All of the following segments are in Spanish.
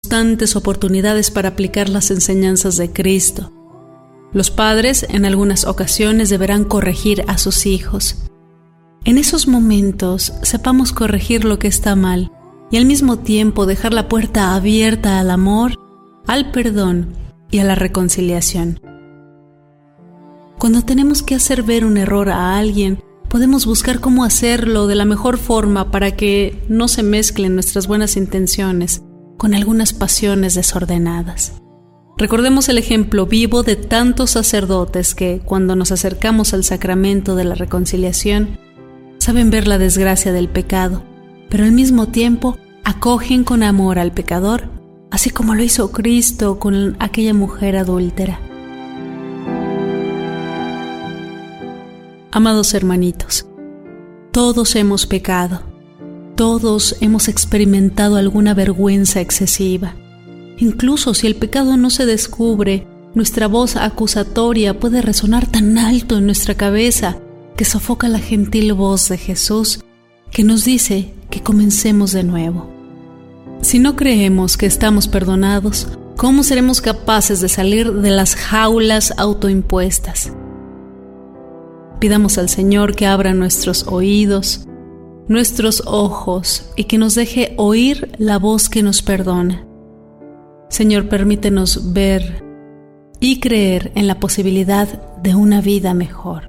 constantes oportunidades para aplicar las enseñanzas de Cristo. Los padres en algunas ocasiones deberán corregir a sus hijos. En esos momentos sepamos corregir lo que está mal y al mismo tiempo dejar la puerta abierta al amor, al perdón y a la reconciliación. Cuando tenemos que hacer ver un error a alguien, podemos buscar cómo hacerlo de la mejor forma para que no se mezclen nuestras buenas intenciones con algunas pasiones desordenadas. Recordemos el ejemplo vivo de tantos sacerdotes que, cuando nos acercamos al sacramento de la reconciliación, saben ver la desgracia del pecado, pero al mismo tiempo acogen con amor al pecador, así como lo hizo Cristo con aquella mujer adúltera. Amados hermanitos, todos hemos pecado, todos hemos experimentado alguna vergüenza excesiva. Incluso si el pecado no se descubre, nuestra voz acusatoria puede resonar tan alto en nuestra cabeza que sofoca la gentil voz de Jesús que nos dice que comencemos de nuevo. Si no creemos que estamos perdonados, ¿cómo seremos capaces de salir de las jaulas autoimpuestas? Pidamos al Señor que abra nuestros oídos, nuestros ojos y que nos deje oír la voz que nos perdona. Señor, permítenos ver y creer en la posibilidad de una vida mejor.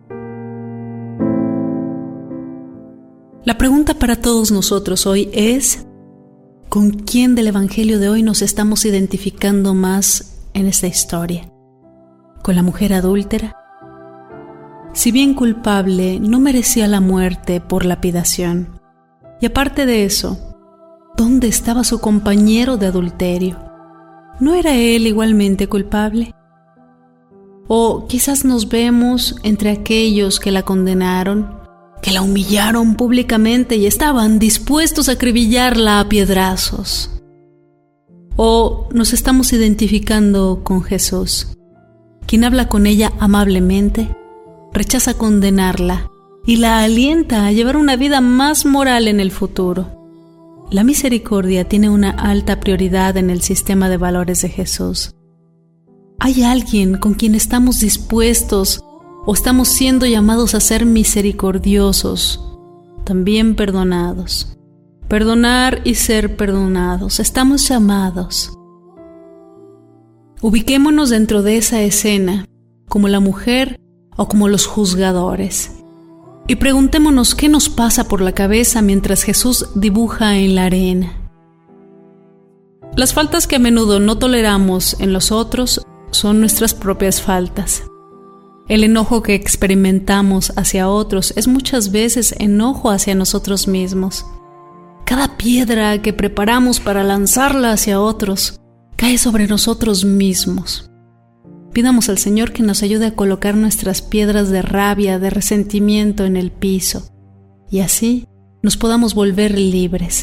La pregunta para todos nosotros hoy es: ¿con quién del Evangelio de hoy nos estamos identificando más en esta historia? ¿Con la mujer adúltera? Si bien culpable, no merecía la muerte por lapidación. Y aparte de eso, ¿dónde estaba su compañero de adulterio? ¿No era él igualmente culpable? O quizás nos vemos entre aquellos que la condenaron, que la humillaron públicamente y estaban dispuestos a acribillarla a piedrazos. O nos estamos identificando con Jesús, quien habla con ella amablemente, rechaza condenarla y la alienta a llevar una vida más moral en el futuro. La misericordia tiene una alta prioridad en el sistema de valores de Jesús. ¿Hay alguien con quien estamos dispuestos o estamos siendo llamados a ser misericordiosos, también perdonados? Perdonar y ser perdonados, estamos llamados. Ubiquémonos dentro de esa escena, como la mujer o como los juzgadores. Y preguntémonos qué nos pasa por la cabeza mientras Jesús dibuja en la arena. Las faltas que a menudo no toleramos en los otros son nuestras propias faltas. El enojo que experimentamos hacia otros es muchas veces enojo hacia nosotros mismos. Cada piedra que preparamos para lanzarla hacia otros cae sobre nosotros mismos. Pidamos al Señor que nos ayude a colocar nuestras piedras de rabia, de resentimiento en el piso, y así nos podamos volver libres.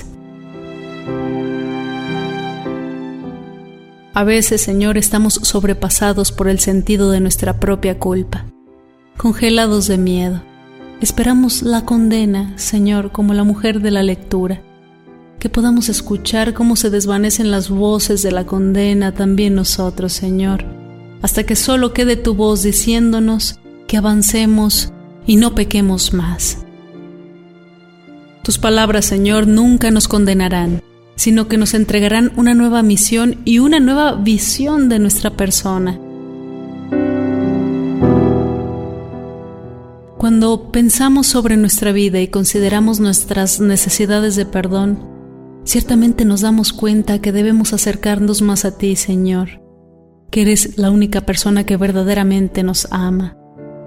A veces, Señor, estamos sobrepasados por el sentido de nuestra propia culpa, congelados de miedo. Esperamos la condena, Señor, como la mujer de la lectura, que podamos escuchar cómo se desvanecen las voces de la condena también nosotros, Señor, hasta que solo quede tu voz diciéndonos que avancemos y no pequemos más. Tus palabras, Señor, nunca nos condenarán, sino que nos entregarán una nueva misión y una nueva visión de nuestra persona. Cuando pensamos sobre nuestra vida y consideramos nuestras necesidades de perdón, ciertamente nos damos cuenta que debemos acercarnos más a ti, Señor, que eres la única persona que verdaderamente nos ama.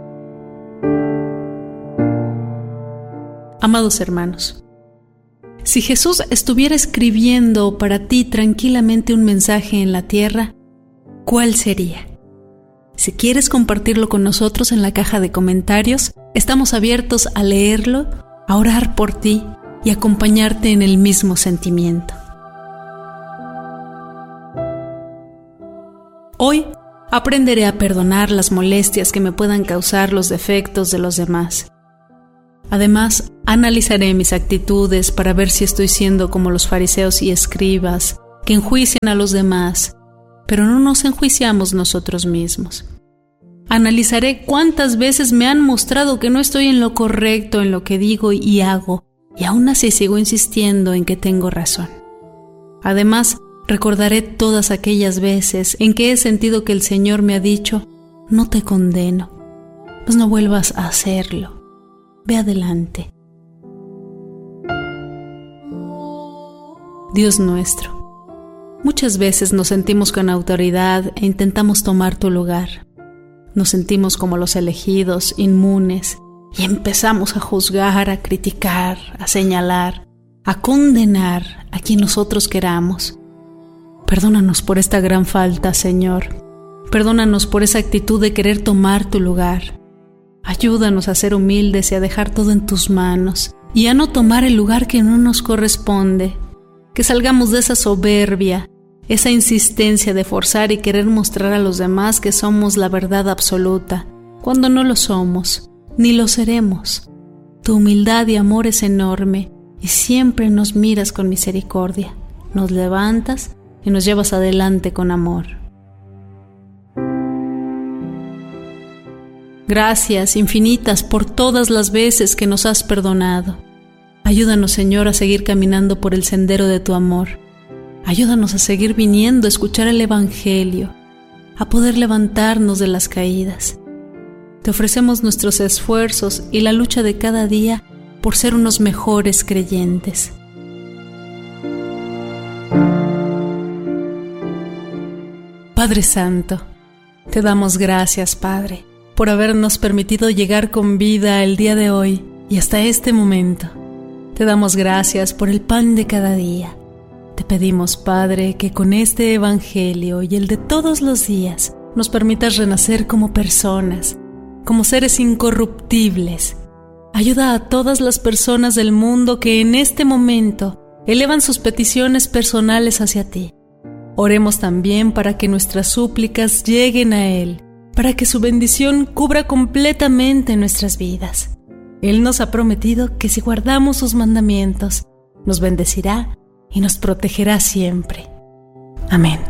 Amados hermanos, si Jesús estuviera escribiendo para ti tranquilamente un mensaje en la tierra, ¿cuál sería? Si quieres compartirlo con nosotros en la caja de comentarios, estamos abiertos a leerlo, a orar por ti y acompañarte en el mismo sentimiento. Hoy aprenderé a perdonar las molestias que me puedan causar los defectos de los demás. Además, analizaré mis actitudes para ver si estoy siendo como los fariseos y escribas, que enjuician a los demás, pero no nos enjuiciamos nosotros mismos. Analizaré cuántas veces me han mostrado que no estoy en lo correcto en lo que digo y hago, y aún así sigo insistiendo en que tengo razón. Además, recordaré todas aquellas veces en que he sentido que el Señor me ha dicho: no te condeno, pues no vuelvas a hacerlo. Ve adelante. Dios nuestro, muchas veces nos sentimos con autoridad e intentamos tomar tu lugar. Nos sentimos como los elegidos, inmunes, y empezamos a juzgar, a criticar, a señalar, a condenar a quien nosotros queramos. Perdónanos por esta gran falta, Señor. Perdónanos por esa actitud de querer tomar tu lugar. Ayúdanos a ser humildes y a dejar todo en tus manos y a no tomar el lugar que no nos corresponde. Que salgamos de esa soberbia, esa insistencia de forzar y querer mostrar a los demás que somos la verdad absoluta, cuando no lo somos, ni lo seremos. Tu humildad y amor es enorme y siempre nos miras con misericordia, nos levantas y nos llevas adelante con amor. Gracias infinitas por todas las veces que nos has perdonado. Ayúdanos, Señor, a seguir caminando por el sendero de tu amor. Ayúdanos a seguir viniendo a escuchar el Evangelio, a poder levantarnos de las caídas. Te ofrecemos nuestros esfuerzos y la lucha de cada día por ser unos mejores creyentes. Padre Santo, te damos gracias, Padre, por habernos permitido llegar con vida el día de hoy y hasta este momento. Te damos gracias por el pan de cada día. Te pedimos, Padre, que con este Evangelio y el de todos los días nos permitas renacer como personas, como seres incorruptibles. Ayuda a todas las personas del mundo que en este momento elevan sus peticiones personales hacia ti. Oremos también para que nuestras súplicas lleguen a Él, para que su bendición cubra completamente nuestras vidas. Él nos ha prometido que si guardamos sus mandamientos, nos bendecirá y nos protegerá siempre. Amén.